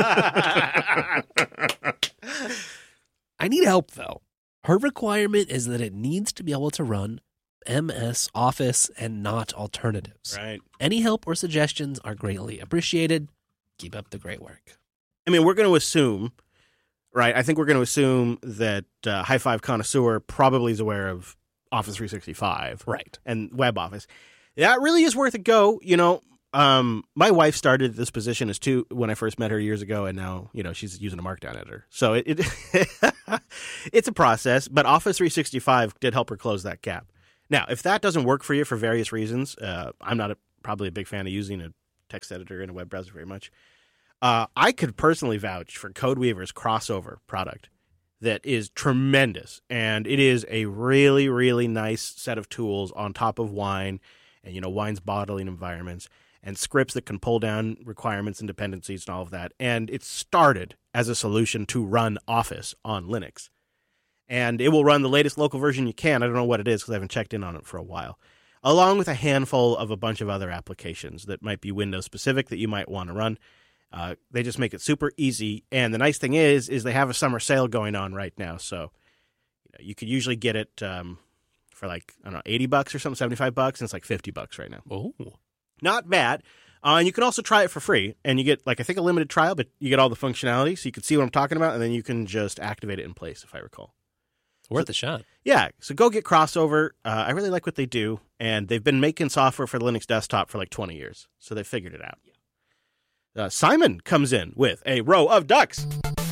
I need help though. Her requirement is that it needs to be able to run M S Office and not alternatives. Right. Any help or suggestions are greatly appreciated. Keep up the great work. I mean, we're going to assume right? I think we're going to assume that uh, High Five Connoisseur probably is aware of Office three sixty-five. Right. And WebOffice. Yeah, it really is worth a go. You know, um, my wife started this position as two when I first met her years ago, and now, you know, she's using a Markdown editor. So it, it it's a process, but Office three sixty-five did help her close that gap. Now, if that doesn't work for you for various reasons, uh, I'm not a, probably a big fan of using a text editor in a web browser very much. Uh, I could personally vouch for CodeWeaver's crossover product that is tremendous, and it is a really, really nice set of tools on top of Wine and, you know, Wine's bottling environments and scripts that can pull down requirements and dependencies and all of that. And it started as a solution to run Office on Linux. And it will run the latest local version you can. I don't know what it is because I haven't checked in on it for a while. Along with a handful of a bunch of other applications that might be Windows-specific that you might want to run. Uh, they just make it super easy. And the nice thing is, is they have a summer sale going on right now. So you know, you could usually get it um, for like, I don't know, eighty bucks or something, seventy-five bucks, and it's like fifty bucks right now. Oh, not bad. Uh, and you can also try it for free. And you get, like, I think a limited trial, but you get all the functionality. So you can see what I'm talking about, and then you can just activate it in place, if I recall. worth a shot. Yeah, so go get Crossover. Uh, I really like what they do, and they've been making software for the Linux desktop for like twenty years, so they figured it out. Uh, Simon comes in with a row of ducks.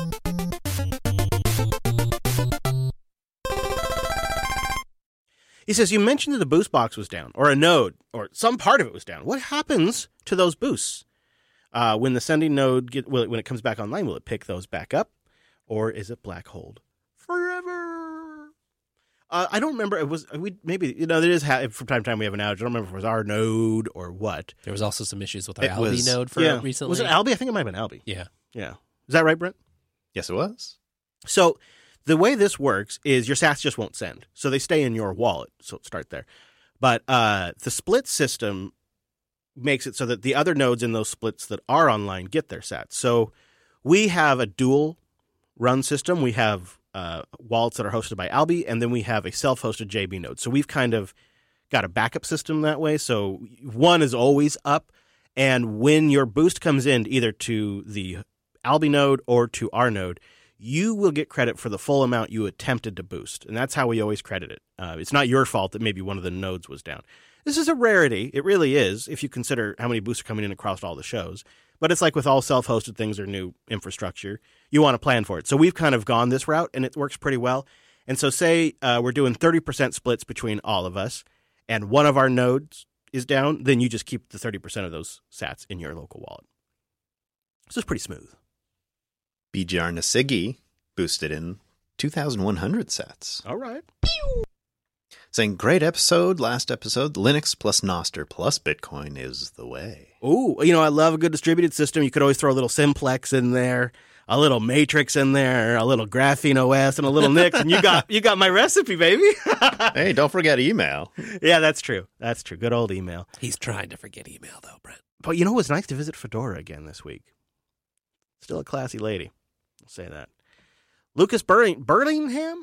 He says, you mentioned that the boost box was down, or a node, or some part of it was down. What happens to those boosts? Uh, when the sending node, get, will it, when it comes back online, will it pick those back up, or is it black holed forever? Uh, I don't remember. It was we maybe you know there is ha- from time to time we have an outage. I don't remember if it was our node or what. There was also some issues with our It Albi was- node for yeah. recently. Was it Albi? I think it might have been Albi. Yeah. Yeah. Is that right, Brent? Yes, it was. So the way this works is your sats just won't send. So they stay in your wallet. So start there. But uh, the split system makes it so that the other nodes in those splits that are online get their sats. So we have a dual run system. We have uh, wallets that are hosted by Albi, and then we have a self-hosted J B node. So we've kind of got a backup system that way. So one is always up. And when your boost comes in either to the Albi node or to our node, you will get credit for the full amount you attempted to boost. And that's how we always credit it. Uh, it's not your fault that maybe one of the nodes was down. This is a rarity. It really is, if you consider how many boosts are coming in across all the shows. But it's like with all self-hosted things or new infrastructure, you want to plan for it. So we've kind of gone this route, and it works pretty well. And so say uh, we're doing thirty percent splits between all of us, and one of our nodes is down, then you just keep the thirty percent of those sats in your local wallet. So it's pretty smooth. Bijar Nasigi boosted in two thousand one hundred sats. All right. Saying, great episode, last episode, Linux plus Nostr plus Bitcoin is the way. Ooh, you know, I love a good distributed system. You could always throw a little Simplex in there, a little Matrix in there, a little Graphene O S, and a little Nix, and you got you got my recipe, baby. Hey, don't forget email. Yeah, that's true. That's true. Good old email. He's trying to forget email, though, Brent. But you know, it was nice to visit Fedora again this week. Still a classy lady. I'll say that. Lucas Burling- Burlingham?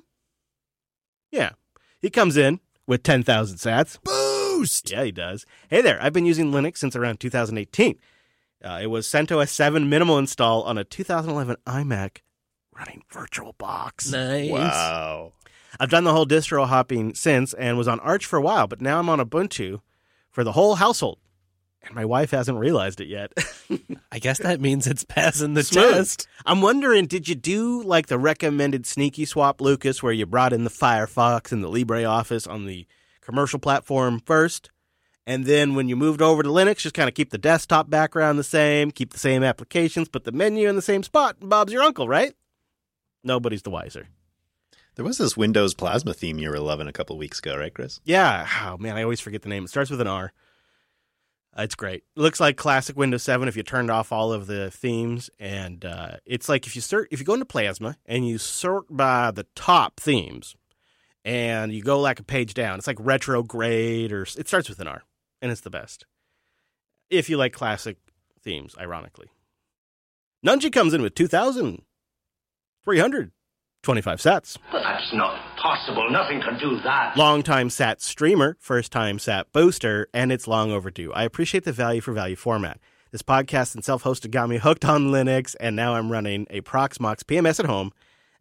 Yeah. He comes in with ten thousand sats. Boost! Yeah, he does. Hey there, I've been using Linux since around two thousand eighteen. Uh, it was CentOS seven minimal install on a two thousand eleven iMac running VirtualBox. Nice. Wow. I've done the whole distro hopping since and was on Arch for a while, but now I'm on Ubuntu for the whole household. And my wife hasn't realized it yet. I guess that means it's passing the Smooth. test. I'm wondering, did you do like the recommended sneaky swap, Lucas, where you brought in the Firefox and the LibreOffice on the commercial platform first? And then when you moved over to Linux, just kind of keep the desktop background the same, keep the same applications, put the menu in the same spot, and Bob's your uncle, right? Nobody's the wiser. There was this Windows Plasma theme you were loving a couple weeks ago, right, Chris? Yeah. Oh, man, I always forget the name. It starts with an R. Uh, it's great. It looks like classic Windows seven if you turned off all of the themes. And uh, it's like if you sort, if you go into Plasma and you sort by the top themes and you go like a page down, it's like retrograde, or it starts with an R. And it's the best. If you like classic themes, ironically. Nunji comes in with two thousand three hundred twenty-five sats. But that's not possible. Nothing can do that. Longtime sat streamer, first time sat booster, and it's long overdue. I appreciate the value for value format. This podcast and self-hosted got me hooked on Linux, and now I'm running a Proxmox P M S at home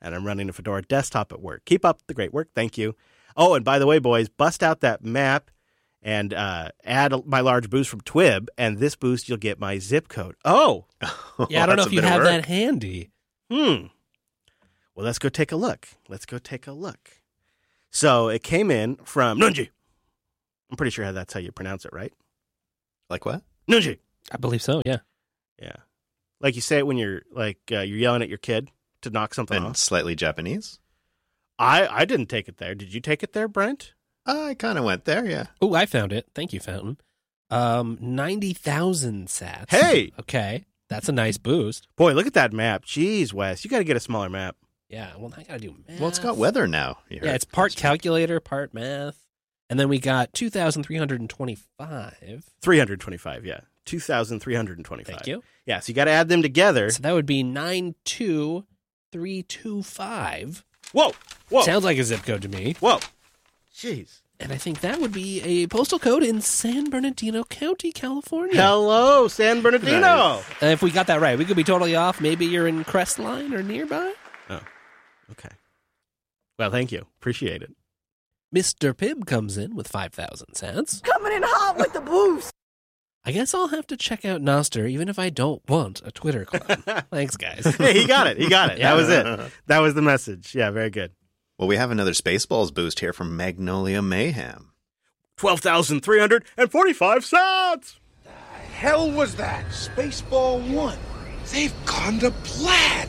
and I'm running a Fedora desktop at work. Keep up the great work. Thank you. Oh, and by the way, boys, bust out that map and uh, add my large boost from Twib, and this boost you'll get my zip code. Oh! Yeah, I don't know That's if a you bit of have work. that handy. Hmm. Well, let's go take a look. Let's go take a look. So it came in from Nunji. I'm pretty sure that's how you pronounce it, right? Like what? Nunji. I believe so, yeah. Yeah. Like you say it when you're like uh, you're yelling at your kid to knock something And off. slightly Japanese? I, I didn't take it there. Did you take it there, Brent? I kind of went there, yeah. Oh, I found it. Thank you, Fountain. Um, ninety thousand sats. Hey! Okay. That's a nice boost. Boy, look at that map. Jeez, Wes. You got to get a smaller map. Yeah, well, I got to do math. Well, it's got weather now. you Yeah, heard. it's part calculator, part math. And then we got two thousand three hundred twenty-five. three hundred twenty-five, yeah. two thousand three hundred twenty-five. Thank you. Yeah, so you got to add them together. So that would be nine two three two five. Whoa! Whoa! Sounds like a zip code to me. Whoa! Jeez. And I think that would be a postal code in San Bernardino County, California. Hello, San Bernardino. Nice. Uh, if we got that right, we could be totally off. Maybe you're in Crestline or nearby. Oh, okay. Well, thank you. Appreciate it. Mister Pibb comes in with five thousand cents. Coming in hot with the boost. I guess I'll have to check out Noster, even if I don't want a Twitter clone. Thanks, guys. Hey, he got it. He got it. Yeah. That was it. That was the message. Yeah, very good. Well, we have another Spaceballs boost here from Magnolia Mayhem. twelve thousand three hundred forty-five cents. Hell was that? Spaceball one. They've gone to plaid.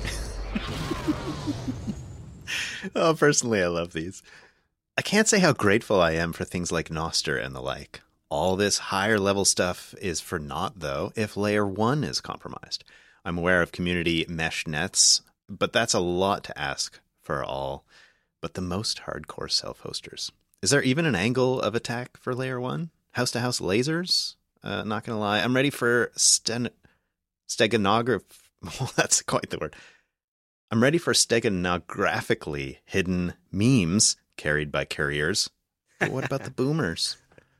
Oh, personally, I love these. I can't say how grateful I am for things like Noster and the like. All this higher level stuff is for naught, though, if layer one is compromised. I'm aware of community mesh nets, but that's a lot to ask for all but the most hardcore self-hosters. Is there even an angle of attack for layer one? House-to-house lasers? Uh, not gonna lie, I'm ready for sten- steganograph... Well, that's quite the word. I'm ready for steganographically hidden memes carried by couriers. But what about the boomers?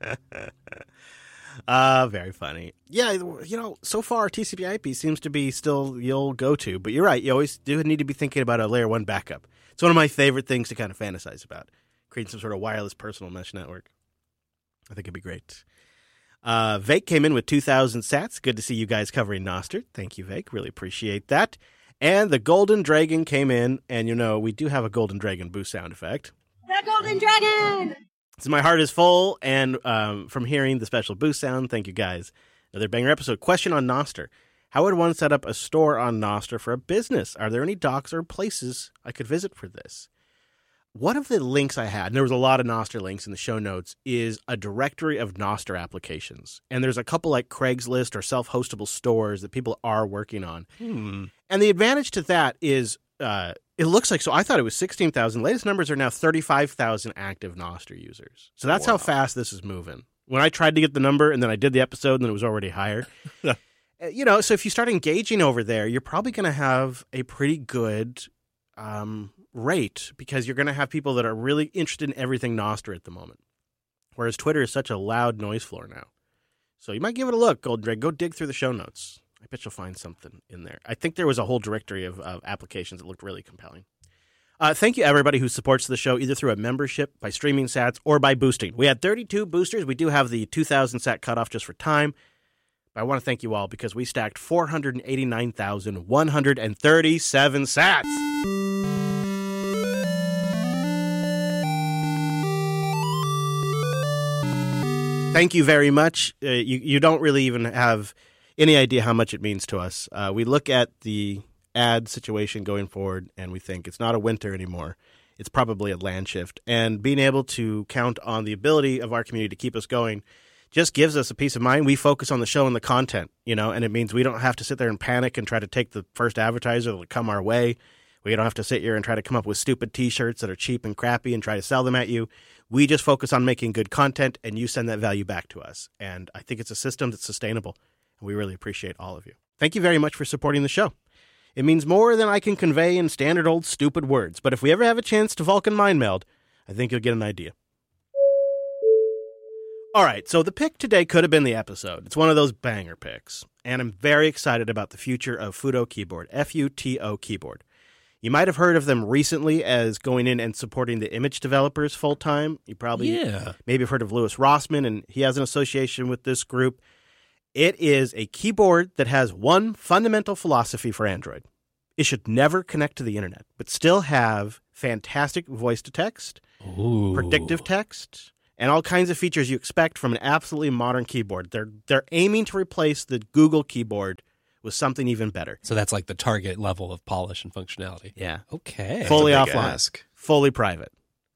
Uh, very funny. Yeah, you know, so far T C P I P seems to be still you'll go to, but you're right. You always do need to be thinking about a layer one backup. It's one of my favorite things to kind of fantasize about, creating some sort of wireless personal mesh network. I think it'd be great. Uh, Vake came in with two thousand sats. Good to see you guys covering Noster. Thank you, Vake. Really appreciate that. And the Golden Dragon came in, and you know, we do have a Golden Dragon boost sound effect. The Golden Dragon! So my heart is full, and um, from hearing the special boost sound, thank you guys. Another banger episode. Question on Noster. How would one set up a store on Noster for a business? Are there any docs or places I could visit for this? One of the links I had, and there was a lot of Noster links in the show notes, is a directory of Noster applications. And there's a couple like Craigslist or self-hostable stores that people are working on. Hmm. And the advantage to that is uh, it looks like, so I thought it was sixteen thousand. Latest numbers are now thirty-five thousand active Noster users. So that's Wow. how fast this is moving. When I tried to get the number and then I did the episode and then it was already higher. Uh, you know, so if you start engaging over there, you're probably going to have a pretty good um, rate because you're going to have people that are really interested in everything Noster at the moment. Whereas Twitter is such a loud noise floor now. So you might give it a look, Golden Drake. Go dig through the show notes. I bet you'll find something in there. I think there was a whole directory of, of applications that looked really compelling. Uh, thank you, everybody who supports the show, either through a membership, by streaming sats, or by boosting. We had thirty-two boosters. We do have the two thousand sat cutoff just for time. But I want to thank you all because we stacked four hundred eighty-nine thousand one hundred thirty-seven sats. Thank you very much. Uh, you, you don't really even have any idea how much it means to us. Uh, we look at the ad situation going forward, and we think it's not a winter anymore. It's probably a land shift. And being able to count on the ability of our community to keep us going just gives us a peace of mind. We focus on the show and the content, you know, and it means we don't have to sit there and panic and try to take the first advertiser that will come our way. We don't have to sit here and try to come up with stupid T-shirts that are cheap and crappy and try to sell them at you. We just focus on making good content, and you send that value back to us. And I think it's a system that's sustainable, and we really appreciate all of you. Thank you very much for supporting the show. It means more than I can convey in standard old stupid words, but if we ever have a chance to Vulcan mind meld, I think you'll get an idea. All right, so the pick today could have been the episode. It's one of those banger picks, and I'm very excited about the future of Futo Keyboard, F U T O Keyboard. You might have heard of them recently as going in and supporting the image developers full-time. You probably Yeah. maybe have heard of Louis Rossman, and he has an association with this group. It is a keyboard that has one fundamental philosophy for Android. It should never connect to the internet, but still have fantastic voice-to-text, Ooh. predictive text, and all kinds of features you expect from an absolutely modern keyboard. They're they're aiming to replace the Google keyboard with something even better. So that's like the target level of polish and functionality. Yeah. Okay. Fully That's a big offline, ask. fully private.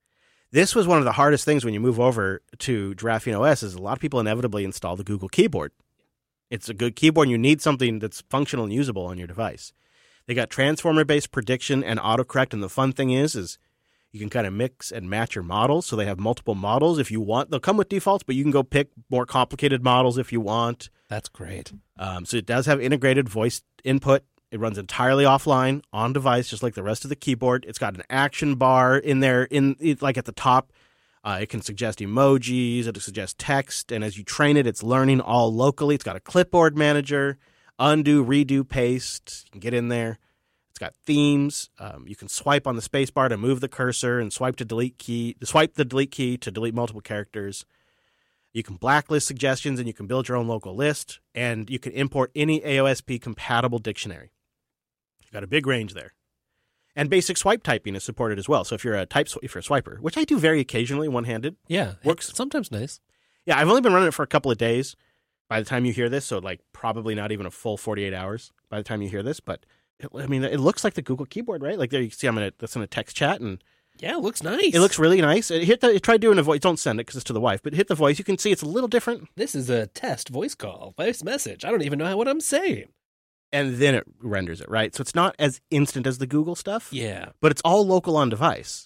This was one of the hardest things when you move over to Giraffing O S is a lot of people inevitably install the Google keyboard. It's a good keyboard, and you need something that's functional and usable on your device. They got transformer-based prediction and autocorrect, and the fun thing is, is you can kind of mix and match your models, so they have multiple models if you want. They'll come with defaults, but you can go pick more complicated models if you want. That's great. Um, so it does have integrated voice input. It runs entirely offline on device, just like the rest of the keyboard. It's got an action bar in there, in it, like at the top. Uh, it can suggest emojis. It can suggest text. And as you train it, it's learning all locally. It's got a clipboard manager, undo, redo, paste. You can get in there. It's got themes. Um, you can swipe on the space bar to move the cursor and swipe to delete key. Swipe the delete key to delete multiple characters. You can blacklist suggestions, and you can build your own local list. And you can import any A O S P compatible dictionary. You've got a big range there. And basic swipe typing is supported as well. So if you're a type, if you're a swiper, which I do very occasionally, one-handed, Yeah. Works. It's sometimes nice. yeah, I've only been running it for a couple of days. By the time you hear this, so like probably not even a full forty-eight hours. By the time you hear this, but it, I mean, it looks like the Google keyboard, right? Like there, you can see I'm in a that's in a text chat, and Yeah, it looks nice. it looks really nice. It hit the, it, try doing a voice. Don't send it because it's to the wife, but hit the voice. You can see it's a little different, This is a test voice call, voice message. I don't even know what I'm saying. and then it renders it, right? So it's not as instant as the Google stuff. Yeah. But it's all local on device.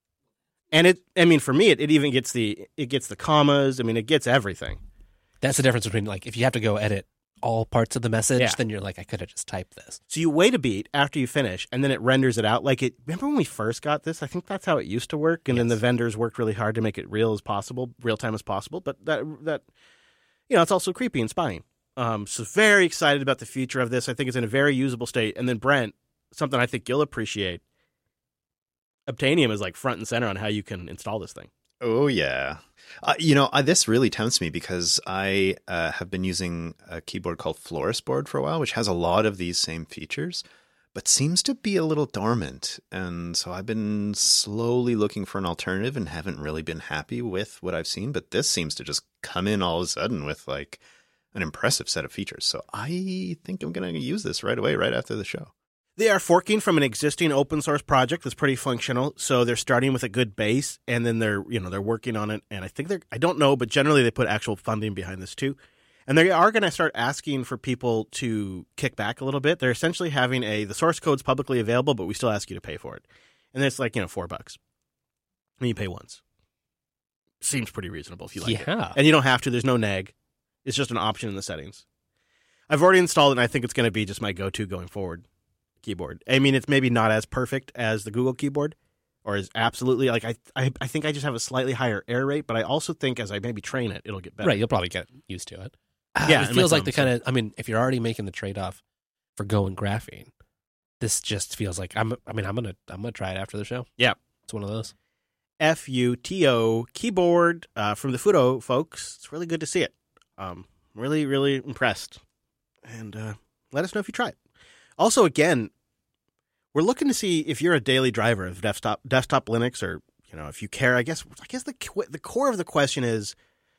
And it, I mean, for me, it, it even gets the, it gets the commas. I mean, it gets everything. That's the difference between, like, if you have to go edit all parts of the message, Yeah. then you're like, I could have just typed this. So you wait a beat after you finish, and then it renders it out. Like it, remember when we first got this? I think that's how it used to work. And then the Yes. vendors worked really hard to make it real as possible, real time as possible. But that, that, you know, it's also creepy and spying. Um, so very excited about the future of this. I think it's in a very usable state. And then Brent, something I think you'll appreciate. Obtainium is like front and center on how you can install this thing. Oh, yeah. Uh, you know, uh, this really tempts me because I uh, have been using a keyboard called Florist Board for a while, which has a lot of these same features, but seems to be a little dormant. And so I've been slowly looking for an alternative and haven't really been happy with what I've seen. But this seems to just come in all of a sudden with like an impressive set of features. So I think I'm going to use this right away, right after the show. They are forking from an existing open source project that's pretty functional. So they're starting with a good base, and then they're, you know, they're working on it. And I think they're, I don't know, but generally they put actual funding behind this too. And they are going to start asking for people to kick back a little bit. They're essentially having a, the source code's publicly available, but we still ask you to pay for it. And it's like, you know, four bucks. And you pay once. Seems pretty reasonable if you like it. Yeah. And you don't have to. There's no nag. It's just an option in the settings. I've already installed it, and I think it's going to be just my go-to going forward keyboard. I mean, it's maybe not as perfect as the Google keyboard, or as absolutely, like, I, I I think I just have a slightly higher error rate, but I also think as I maybe train it, it'll get better. Right, you'll probably get used to it. Yeah, it and feels my like the thumbs, kind of, I mean, if you're already making the trade-off for Go and graphene, this just feels like, I'm, I mean, I'm going to I'm gonna try it after the show. Yeah. It's one of those. F U T O keyboard uh, from the Fudo folks. It's really good to see it. Um, really, really impressed. And uh, let us know if you try it. Also, again, we're looking to see if you're a daily driver of desktop desktop Linux, or you know, if you care. I guess I guess the the core of the question is,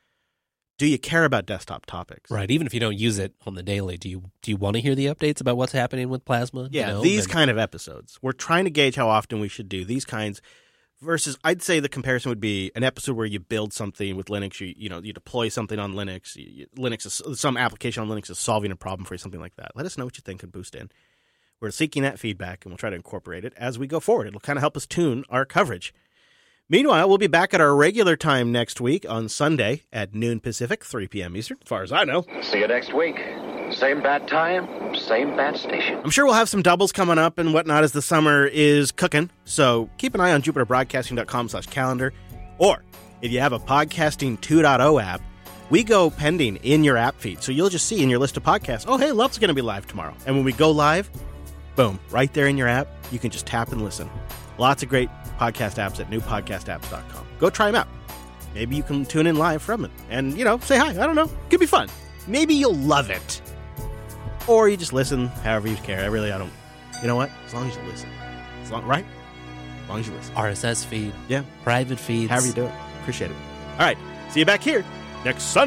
do you care about desktop topics? Right. Even if you don't use it on the daily, do you do you want to hear the updates about what's happening with Plasma? Yeah, you know, these then- kind of episodes. We're trying to gauge how often we should do these kinds. Versus, I'd say the comparison would be an episode where you build something with Linux, you you know, you deploy something on Linux, you, Linux is, some application on Linux is solving a problem for you, something like that. Let us know what you think and boost in. We're seeking that feedback, and we'll try to incorporate it as we go forward. It'll kind of help us tune our coverage. Meanwhile, we'll be back at our regular time next week on Sunday at noon Pacific, three p.m. Eastern, as far as I know. See you next week. Same bat time, same bat station. I'm sure we'll have some doubles coming up and whatnot as the summer is cooking. So keep an eye on jupiter broadcasting dot com slash calendar. Or if you have a Podcasting two point oh app, we go pending in your app feed. So you'll just see in your list of podcasts, oh, hey, Love's going to be live tomorrow. And when we go live, Boom. Right there in your app, you can just tap and listen. Lots of great podcast apps at new podcast apps dot com. Go try them out. Maybe you can tune in live from it and, you know, say hi. I don't know. Could be fun. Maybe you'll love it. Or you just listen however you care. I really, I don't, you know what? As long as you listen. As long, right? As long as you listen. R S S feed. Yeah. Private feeds. However you do it. Appreciate it. All right. See you back here next Sunday.